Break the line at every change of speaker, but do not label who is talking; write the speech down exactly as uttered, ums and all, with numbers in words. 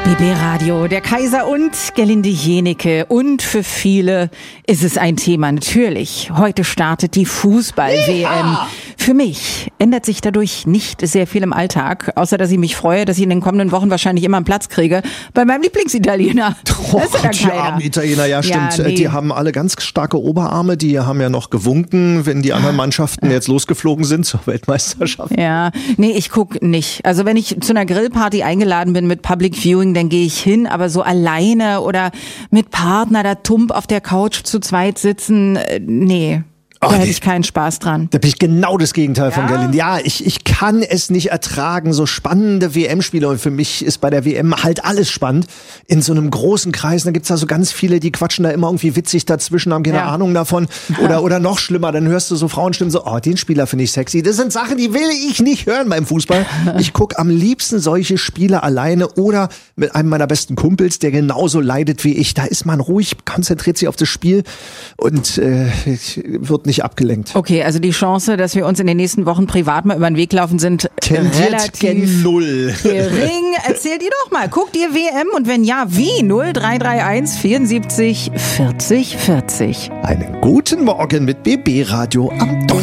B B Radio, der Kaiser und Gerlinde Jenecke. Und für viele ist es ein Thema, natürlich. Heute startet die Fußball-W M. Ja. Für mich ändert sich dadurch nicht sehr viel im Alltag, außer dass ich mich freue, dass ich in den kommenden Wochen wahrscheinlich immer einen Platz kriege bei meinem Lieblingsitaliener.
Oh, die armen Italiener, ja stimmt. Ja, nee. Die haben alle ganz starke Oberarme, die haben ja noch gewunken, wenn die anderen Mannschaften jetzt losgeflogen sind zur Weltmeisterschaft.
Ja, nee, ich guck nicht. Also wenn ich zu einer Grillparty eingeladen bin mit Public Viewing, dann gehe ich hin, aber so alleine oder mit Partner da tump auf der Couch zu zweit sitzen, nee. Da
Ach,
hätte ich keinen Spaß dran.
Da bin ich genau das Gegenteil
ja?
von Gerlinde. Ja, ich, ich kann es nicht ertragen, so spannende W M-Spiele. Und für mich ist bei der W M halt alles spannend. In so einem großen Kreis, da gibt's da so ganz viele, die quatschen da immer irgendwie witzig dazwischen, haben keine ja. Ahnung davon. Oder, oder noch schlimmer, dann hörst du so Frauenstimmen so, oh, den Spieler finde ich sexy. Das sind Sachen, die will ich nicht hören beim Fußball. Ich gucke am liebsten solche Spiele alleine oder mit einem meiner besten Kumpels, der genauso leidet wie ich. Da ist man ruhig, konzentriert sich auf das Spiel und äh, wird nicht nicht abgelenkt.
Okay, also die Chance, dass wir uns in den nächsten Wochen privat mal über den Weg laufen, sind
Tendiert
relativ
null.
gering. Erzählt ihr doch mal, guckt ihr W M und wenn ja, wie? null drei drei eins vierundsiebzig vierzig vierzig.
Einen guten Morgen mit B B Radio am Donnerstag.